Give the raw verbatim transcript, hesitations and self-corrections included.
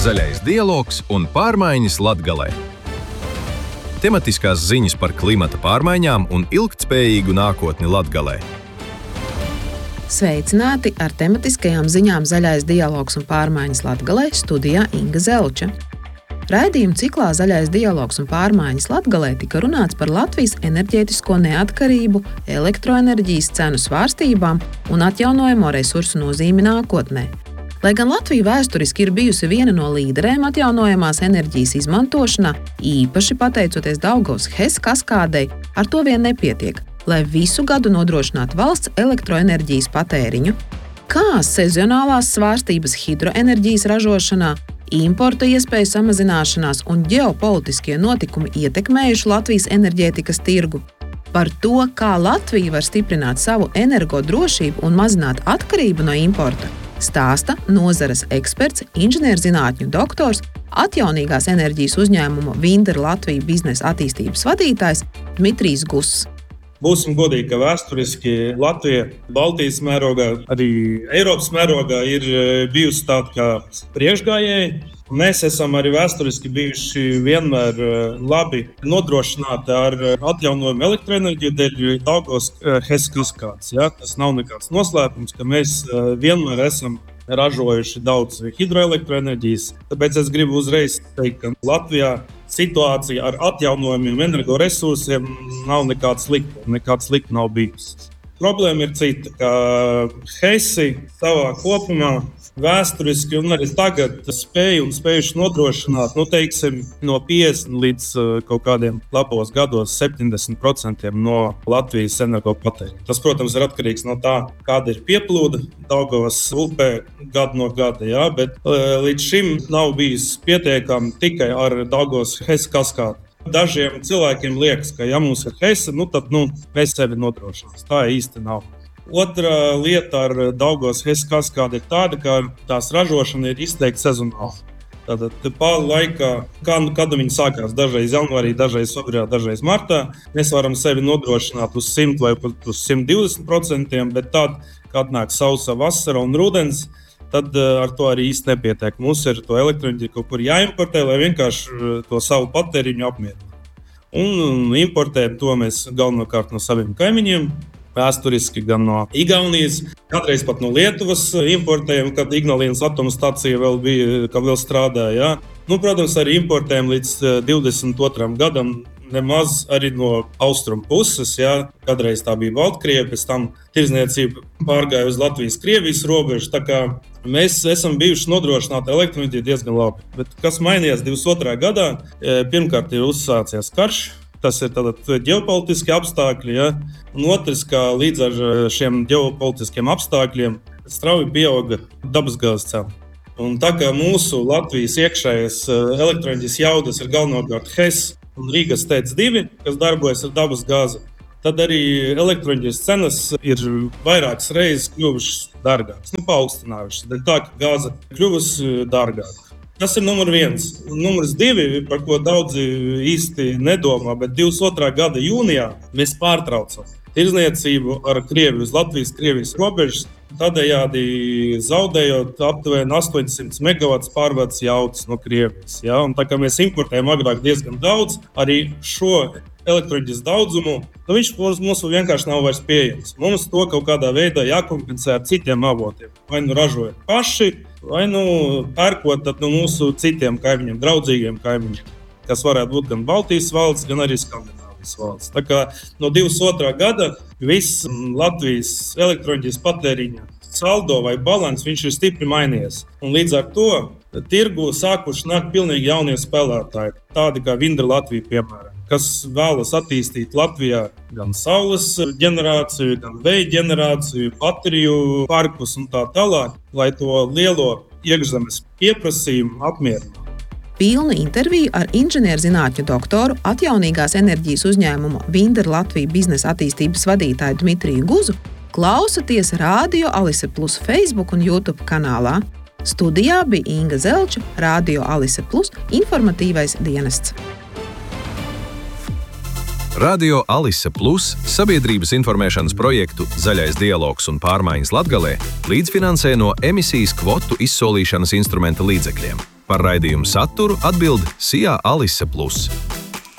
Zaļais dialogs un pārmaiņas Latgalē. Tematiskās ziņas par klimata pārmaiņām un ilgtspējīgu nākotni Latgalē. Sveicināti ar tematiskajām ziņām Zaļais dialogs un pārmaiņas Latgalē, studijā Inga Zelča. Raidījuma ciklā Zaļais dialogs un pārmaiņas Latgalē tika runāts par Latvijas enerģētisko neatkarību, elektroenerģijas cenu svārstībām un atjaunojamo resursu nozīmi nākotnē. Lai gan Latvija vēsturiski ir bijusi viena no līderēm atjaunojamās enerģijas izmantošanā, īpaši pateicoties Daugavas HES kaskādei, ar to vien nepietiek, lai visu gadu nodrošinātu valsts elektroenerģijas patēriņu. Kā sezonālās svārstības hidroenerģijas ražošanā, importa iespēju samazināšanās un ģeopolitiskie notikumi ietekmējuši Latvijas enerģētikas tirgu? Par to, kā Latvija var stiprināt savu energodrošību un mazināt atkarību no importa, stāsta nozares eksperts, inženierzinātņu doktors, atjaunīgās enerģijas uzņēmuma Vindra Latvija biznesa attīstības vadītājs Dmitrijs Guss. Būsim godīgi, ka vēsturiski Latvija Baltijas mērogā, arī Eiropas mērogā ir bijusi tāda kā priekšgājēji. Mēs esam arī vēsturiski bijuši vienmēr labi nodrošināti ar atjaunojumu elektroenerģiju dēļ Daugavas HES kaskādes. Ja? Tas nav nekāds noslēpums, ka mēs vienmēr esam ražojuši daudz hidroelektroenerģijas. Tāpēc es gribu uzreiz teikt, ka Latvijā situācija ar atjaunojumiem energoresursiem nav nekāds slikta, nekāds slikta nav bijusi. Problēma ir cita, ka HESi savā kopumā vēsturiski un arī tagad spēju un spējuši nodrošināt, nu teiksim, no piecdesmit līdz kaut kādiem labos gados septiņdesmit procenti no Latvijas energopatēriņa. Tas, protams, ir atkarīgs no tā, kāda ir pieplūde Daugavas upē gadu no gada, jā, bet līdz šim nav bijis pietiekami tikai ar Daugavas HES kaskādi. Dažiem cilvēkiem liekas, ka ja mums ir HES, nu tad nu, mēs sevi nodrošinās. Tā īsti nav. Otra lieta ar Daugavas HES kaskādi ir tāda, ka tās ražošana ir izteikti sezonāla. Tātad pāri laikā, kad viņi sākās, dažreiz janvārī, dažreiz februārī, dažreiz martā, mēs varam sevi nodrošināt uz simt vai pat uz simt divdesmit procentiem, bet tad, kad nāk sausa vasara un rudens, tad ar to arī īsti nepietiek. Mums ir to elektroenerģiju kaut kur jāimportē, lai vienkārši to savu patēriņu apmierinātu. Un importējam to mēs galvenokārt no saviem kaimiņiem, vēsturiski gan no Igaunijas, kādreiz pat no Lietuvas importējam, kad Ignalīnas atomstacija vēl bija, kad vēl strādāja. Ja? Nu, protams, arī importējam līdz divdesmit otram gadam nemaz arī no austrumu puses. Ja? Kādreiz tā bija Baltkrievija, pēc tam tirdzniecība pārgāja uz Latvijas-Krievijas robežu. Tā kā mēs esam bijuši nodrošināti elektroenerģiju diezgan labi. Bet kas mainījās divdesmit otrā gadā? Pirmkārt ir uzsācies karš. Tas ir tātad ģeopolitiski apstākļi, ja? Un otrs, kā līdz ar šiem ģeopolitiskiem apstākļiem strauji pieauga dabasgāzes cena. Un tā kā mūsu Latvijas iekšējais elektroenerģijas jaudas ir galvenokārt HES un Rīgas T E C divi, kas darbojas ar dabasgāzi, tad arī elektroenerģijas cenas ir vairākas reizes kļuvušas dārgākas, nu paaugstinājušas, dēļ tā, ka gāze kļuvusi dārgāka. Tas ir numur viens. Numurs divi, par ko daudzi īsti nedomā, bet divdesmit otrā gada jūnijā mēs pārtraucam tirdzniecību ar Krieviju uz Latvijas-Krievijas robežas, tādējādi zaudējot aptuveni astoņsimt megavatus pārvades jaudas no Krievijas. Ja? Un tā kā mēs importējam agrāk diezgan daudz, arī šo elektroenerģijas daudzumu, nu viņš mums vienkārši nav vairs pieejams. Mums to kaut kādā veidā jākompensē ar citiem avotiem. Vai nu ražojot paši, vai nu pērkot tad no mūsu citiem kaimiņiem, draudzīgiem kaimiņiem, kas varētu būt gan Baltijas valsts, gan arī Skandināvijas valsts. Tā kā no divdesmit otrā gada viss Latvijas elektroenerģijas patēriņa saldo vai balans viņš ir stipri mainījies. Un līdz ar to tirgu sākuši nākt pilnīgi jaunie spēlētāji, tādi kā Vindra Latvija, piemēram, kas vēlas attīstīt Latvijā gan saules ģenerāciju, gan vēja ģenerāciju, bateriju parkus un tā tālāk, lai to lielo iekšzemes pieprasījumu apmierinātu. Pilnu interviju ar inženierzinātņu doktoru, atjaunīgās enerģijas uzņēmuma Vindra Latvija biznesa attīstības vadītāju Dmitriju Guzsu klausaties Radio Alise Plus Facebook un YouTube kanālā. Studijā bija Inga Zelča, Radio Alise Plus informatīvais dienests. Radio Alise Plus sabiedrības informēšanas projektu Zaļais dialogs un pārmaiņas Latgalē līdzfinansē no emisijas kvotu izsolīšanas instrumenta līdzekļiem. Par raidījumu saturu atbild Sijā Alise Plus.